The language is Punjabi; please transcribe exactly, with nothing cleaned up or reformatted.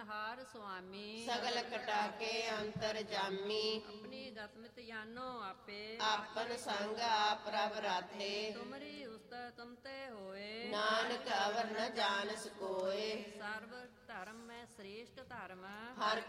ਹਾਰ ਸੁਆਮੀ ਸਗਲ ਕਟਾ ਕੇ ਅੰਤਰ ਜਾਮੀ ਆਪਣੀ ਗਤਮਿਤ ਜਾਨੋ ਆਪੇ ਆਪਨ ਸੰਗ ਆਪ ਰਬ ਰਾਤੇ ਤੁਮਰੀ ਉਸਤਤ ਤੁਮ ਤੇ ਹੋਏ ਨਾਨਕ ਅਵਰ ਨ ਜਾਣਸ ਕੋਏ ਸਰਬ ਧਰਮ ਮੈਂ ਸ੍ਰੇਸ਼ਟ ਧਰਮ ਹਰ